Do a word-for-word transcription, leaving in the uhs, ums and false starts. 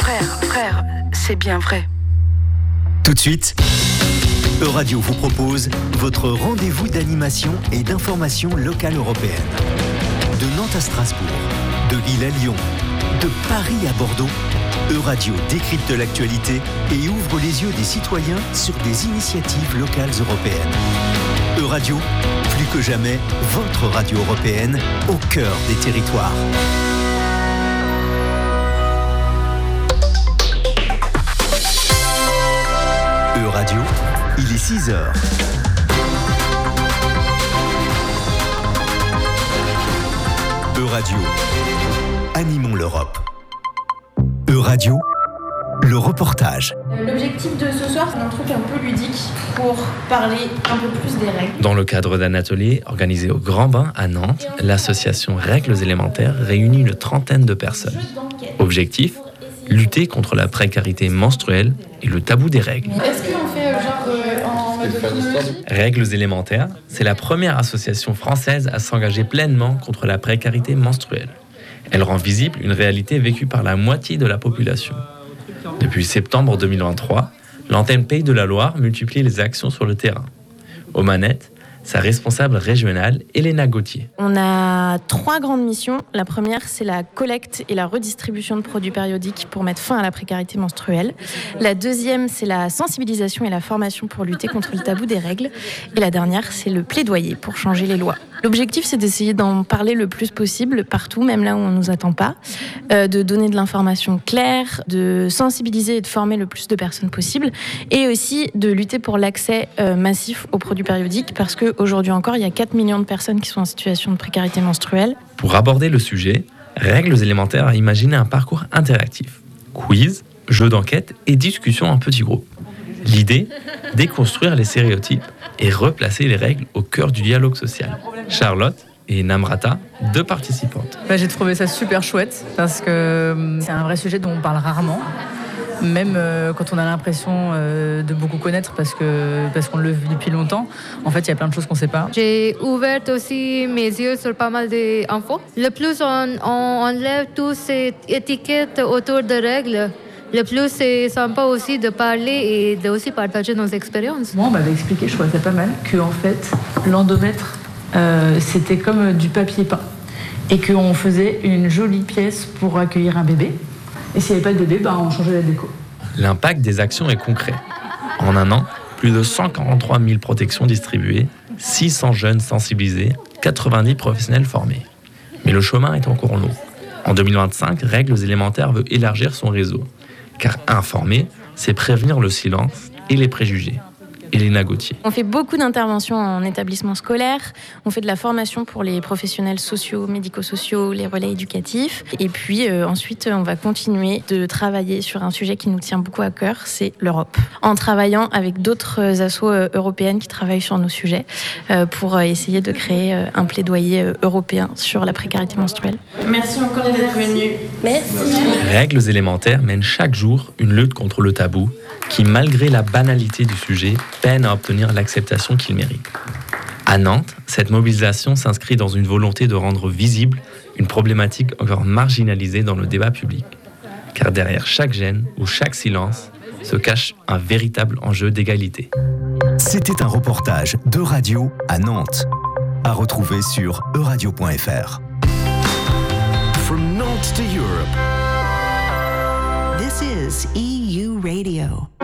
Frère, frère, c'est bien vrai. Tout de suite, Euradio vous propose votre rendez-vous d'animation et d'information locale européenne. De Nantes à Strasbourg, de Lille à Lyon, de Paris à Bordeaux, Euradio décrypte l'actualité et ouvre les yeux des citoyens sur des initiatives locales européennes. Euradio, plus que jamais, votre radio européenne au cœur des territoires. Euradio, il est six heures. Euradio, animons l'Europe. Euradio, le reportage. L'objectif de ce soir, c'est un truc un peu ludique pour parler un peu plus des règles. Dans le cadre d'un atelier organisé au Grand Bain à Nantes, l'association Règles élémentaires réunit une trentaine de personnes. Objectif : lutter contre la précarité menstruelle et le tabou des règles. Est-ce qu'on fait genre euh, en mode chronologie ? Règles élémentaires, c'est la première association française à s'engager pleinement contre la précarité menstruelle. Elle rend visible une réalité vécue par la moitié de la population. Depuis septembre deux mille vingt-trois, l'antenne Pays de la Loire multiplie les actions sur le terrain. Aux manettes, sa responsable régionale, Elena Gauthier. On a trois grandes missions. La première, c'est la collecte et la redistribution de produits périodiques pour mettre fin à la précarité menstruelle. La deuxième, c'est la sensibilisation et la formation pour lutter contre le tabou des règles. Et la dernière, c'est le plaidoyer pour changer les lois. L'objectif, c'est d'essayer d'en parler le plus possible, partout, même là où on ne nous attend pas, euh, de donner de l'information claire, de sensibiliser et de former le plus de personnes possible, et aussi de lutter pour l'accès euh, massif aux produits périodiques, parce qu'aujourd'hui encore, il y a quatre millions de personnes qui sont en situation de précarité menstruelle. Pour aborder le sujet, Règles élémentaires a imaginé un parcours interactif. Quiz, jeux d'enquête et discussions en petits groupes. L'idée, déconstruire les stéréotypes et replacer les règles au cœur du dialogue social. Charlotte et Namrata, deux participantes. Bah, j'ai trouvé ça super chouette parce que c'est un vrai sujet dont on parle rarement, même euh, quand on a l'impression euh, de beaucoup connaître parce, que, parce qu'on le vit depuis longtemps. En fait, il y a plein de choses qu'on ne sait pas. J'ai ouvert aussi mes yeux sur pas mal d'infos. Le plus on, on enlève toutes ces étiquettes autour des règles, le plus c'est sympa aussi de parler et de aussi partager nos expériences. Moi, on m'avait expliqué, je trouvais ça pas mal, qu'en fait, l'endomètre, euh, c'était comme du papier peint. Et qu'on faisait une jolie pièce pour accueillir un bébé. Et s'il n'y avait pas de bébé, bah, on changeait la déco. L'impact des actions est concret. En un an, plus de cent quarante-trois mille protections distribuées, six cents jeunes sensibilisés, quatre-vingt-dix professionnels formés. Mais le chemin est encore long. En deux mille vingt-cinq, Règles élémentaires veut élargir son réseau. Car informer, c'est prévenir le silence et les préjugés. Elena Gauthier. On fait beaucoup d'interventions en établissement scolaire, on fait de la formation pour les professionnels sociaux, médico-sociaux, les relais éducatifs. Et puis euh, ensuite, on va continuer de travailler sur un sujet qui nous tient beaucoup à cœur, c'est l'Europe. En travaillant avec d'autres assos euh, européennes qui travaillent sur nos sujets euh, pour euh, essayer de créer euh, un plaidoyer euh, européen sur la précarité menstruelle. Merci encore d'être venu. Merci. Règles élémentaires mènent chaque jour une lutte contre le tabou qui, malgré la banalité du sujet, peine à obtenir l'acceptation qu'il mérite. À Nantes, cette mobilisation s'inscrit dans une volonté de rendre visible une problématique encore marginalisée dans le débat public. Car derrière chaque gêne ou chaque silence se cache un véritable enjeu d'égalité. C'était un reportage d'Euradio à Nantes. À retrouver sur euradio point f r. From Nantes to Europe. This is E U Radio.